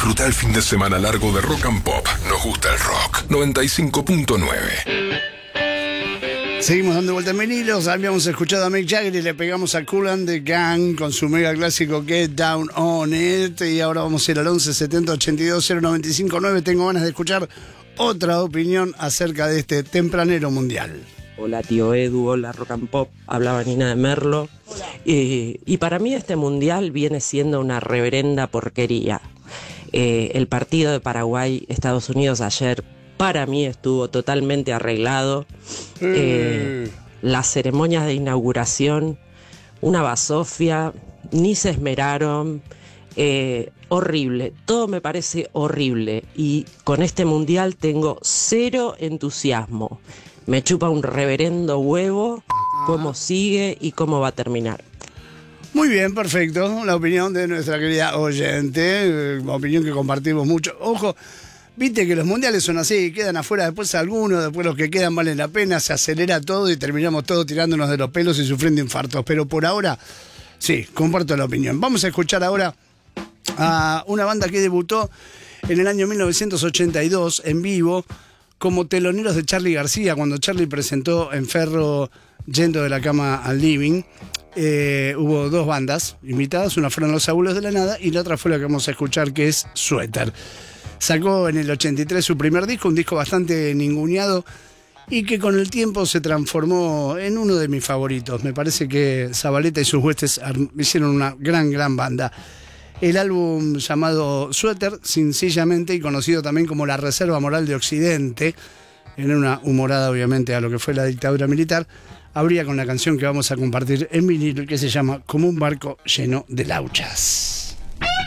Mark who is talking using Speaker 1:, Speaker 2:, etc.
Speaker 1: Disfruta el fin de semana largo de Rock and Pop. Nos gusta el rock. 95.9.
Speaker 2: Seguimos dando vuelta en vinilos. Habíamos escuchado a Mick Jagger y le pegamos a Kool and the Gang con su mega clásico Get Down On It. Y ahora vamos a ir al 11 70 82 095 9. Tengo ganas de escuchar otra opinión acerca de este tempranero mundial.
Speaker 3: Hola tío Edu, hola Rock and Pop, hablaba Nina de Merlo. Y para mí este mundial viene siendo una reverenda porquería. El partido de Paraguay-Estados Unidos ayer para mí estuvo totalmente arreglado. Las ceremonias de inauguración, una basofia, ni se esmeraron. Horrible, todo me parece horrible. Y con este mundial tengo cero entusiasmo. Me chupa un reverendo huevo cómo sigue y cómo va a terminar.
Speaker 2: Muy bien, perfecto. La opinión de nuestra querida oyente, opinión que compartimos mucho. Ojo, viste que los mundiales son así, quedan afuera después algunos, después los que quedan valen la pena, se acelera todo y terminamos todos tirándonos de los pelos y sufriendo infartos. Pero por ahora, sí, comparto la opinión. Vamos a escuchar ahora a una banda que debutó en el año 1982 en vivo como teloneros de Charly García, cuando Charly presentó en Ferro Yendo de la Cama al Living. Hubo dos bandas invitadas, una fueron Los Abuelos de la Nada y la otra fue la que vamos a escuchar, que es Suéter. Sacó en el 83 su primer disco, un disco bastante ninguneado y que con el tiempo se transformó en uno de mis favoritos. Me parece que Zabaleta y sus huestes hicieron una gran banda. El álbum llamado Suéter, sencillamente, y conocido también como La Reserva Moral de Occidente, en una humorada obviamente a lo que fue la dictadura militar, abría con la canción que vamos a compartir en vinilo, que se llama Como un barco lleno de lauchas.